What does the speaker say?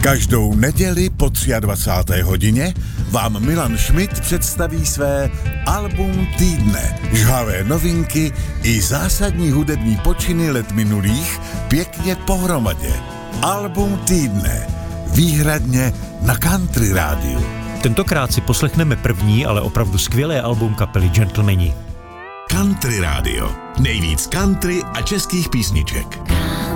Každou neděli po 23. hodině vám Milan Schmidt představí své album týdne. Žhavé novinky i zásadní hudební počiny let minulých pěkně pohromadě. Album týdne. Výhradně na Country rádiu. Tentokrát si poslechneme první, ale opravdu skvělé album kapely Gentlemani. Country rádio. Nejvíc country a českých písniček.